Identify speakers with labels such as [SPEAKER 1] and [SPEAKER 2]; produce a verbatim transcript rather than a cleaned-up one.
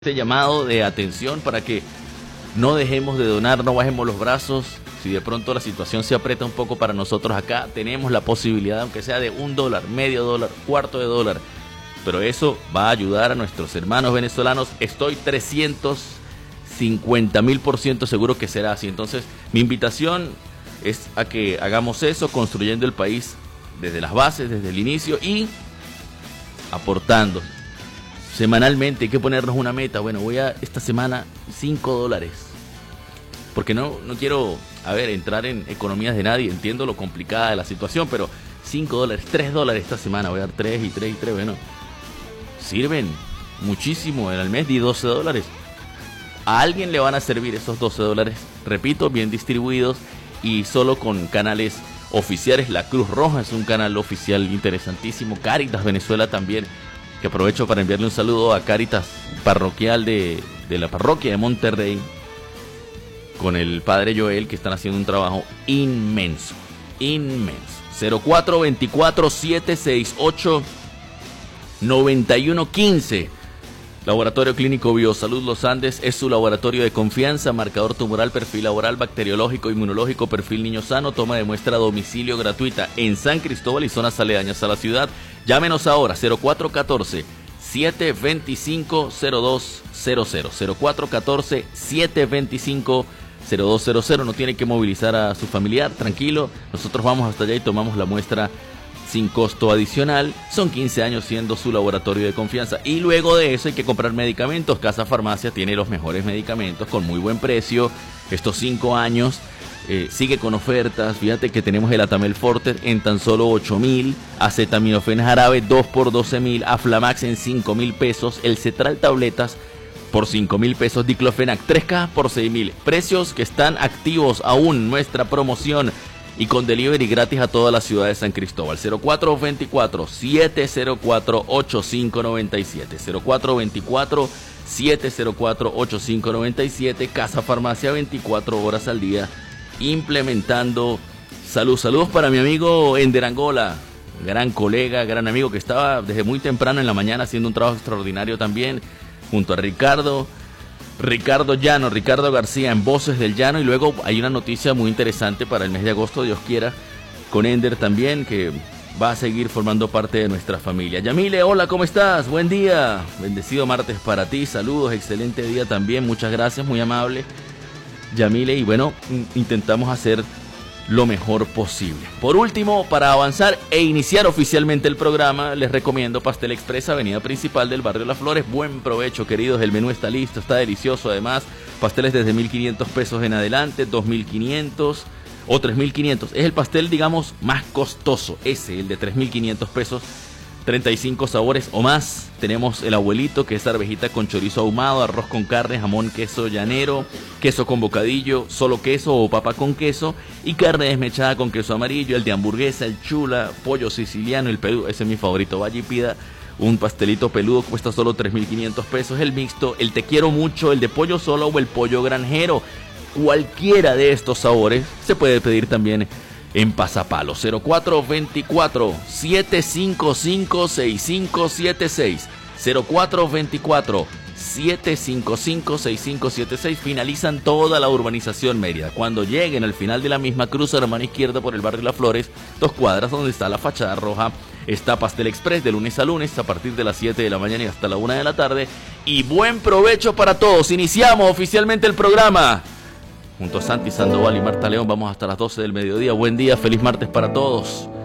[SPEAKER 1] Este llamado de atención para que no dejemos de donar, no bajemos los brazos. Si de pronto la situación se aprieta un poco para nosotros acá, tenemos la posibilidad, aunque sea de un dólar, medio dólar, cuarto de dólar, pero eso va a ayudar a nuestros hermanos venezolanos. Estoy trescientos cincuenta mil por ciento seguro que será así. Entonces mi invitación es a que hagamos eso, construyendo el país desde las bases, desde el inicio y aportando. Semanalmente hay que ponernos una meta. Bueno, voy a esta semana cinco dólares. Porque no, no quiero, a ver, entrar en economías de nadie. Entiendo lo complicada de la situación, pero cinco dólares, tres dólares esta semana. Voy a dar tres y tres y tres. Bueno, sirven muchísimo. En el mes di doce dólares. A alguien le van a servir esos doce dólares. Repito, bien distribuidos y solo con canales oficiales. La Cruz Roja es un canal oficial interesantísimo. Cáritas Venezuela también, que aprovecho para enviarle un saludo a Cáritas Parroquial de, de la parroquia de Monterrey, con el padre Joel, que están haciendo un trabajo inmenso, inmenso. cero cuatro dos cuatro, siete seis ocho, nueve uno uno cinco. Laboratorio Clínico Biosalud Los Andes es su laboratorio de confianza. Marcador tumoral, perfil laboral, bacteriológico, inmunológico, perfil niño sano. Toma de muestra a domicilio gratuita en San Cristóbal y zonas aledañas a la ciudad. Llámenos ahora, cero cuatro uno cuatro, siete dos cinco, cero dos cero cero. cero cuatro uno cuatro, siete dos cinco, cero dos cero cero. No tiene que movilizar a su familiar, tranquilo. Nosotros vamos hasta allá y tomamos la muestra sin costo adicional. Son quince años siendo su laboratorio de confianza. Y luego de eso hay que comprar medicamentos. Casa Farmacia tiene los mejores medicamentos con muy buen precio. Estos cinco años eh, sigue con ofertas. Fíjate que tenemos el Atamel Forte en tan solo ocho mil. Acetaminofén jarabe dos por doce mil. Aflamax en cinco mil pesos. El Cetral tabletas por cinco mil pesos. Diclofenac tres cajas por seis mil. Precios que están activos aún. Nuestra promoción. Y con delivery gratis a toda la ciudad de San Cristóbal. cero cuatro dos cuatro, siete cero cuatro, ocho cinco nueve siete. cero cuatro dos cuatro, siete cero cuatro, ocho cinco nueve siete. Casa Farmacia, veinticuatro horas al día, implementando salud. Saludos para mi amigo Ender Angola, gran colega, gran amigo, que estaba desde muy temprano en la mañana haciendo un trabajo extraordinario también, junto a Ricardo. Ricardo Llano, Ricardo García en Voces del Llano. Y luego hay una noticia muy interesante para el mes de agosto, Dios quiera, con Ender también, que va a seguir formando parte de nuestra familia. Yamile, hola, ¿cómo estás? Buen día, bendecido martes para ti, saludos, excelente día también, muchas gracias, muy amable Yamile. Y bueno, intentamos hacer lo mejor posible. Por último, para avanzar e iniciar oficialmente el programa, les recomiendo Pastel Express, avenida principal del barrio Las Flores. Buen provecho, queridos, el menú está listo, está delicioso. Además, pasteles desde mil quinientos pesos en adelante, dos mil quinientos o tres mil quinientos. Es el pastel, digamos, más costoso, ese, el de tres mil quinientos pesos. treinta y cinco sabores o más. Tenemos el abuelito, que es arvejita con chorizo ahumado, arroz con carne, jamón, queso llanero, queso con bocadillo, solo queso o papa con queso, y carne desmechada con queso amarillo, el de hamburguesa, el chula, pollo siciliano, el peludo, ese es mi favorito. Vaya y pida un pastelito peludo, cuesta solo tres mil quinientos pesos. El mixto, el te quiero mucho, el de pollo solo o el pollo granjero. Cualquiera de estos sabores se puede pedir también en Pasapalo. Cero cuatro dos cuatro, siete cinco cinco, seis cinco siete seis. Cero cuatro dos cuatro, siete cinco cinco, seis cinco siete seis. Finalizan toda la urbanización Mérida. Cuando lleguen al final de la misma, cruzan a mano izquierda por el barrio Las Flores, dos cuadras donde está la fachada roja. Está Pastel Express de lunes a lunes a partir de las siete de la mañana y hasta la una de la tarde. Y buen provecho para todos. Iniciamos oficialmente el programa. Junto a Santi Sandoval y Marta León vamos hasta las doce del mediodía. Buen día, feliz martes para todos.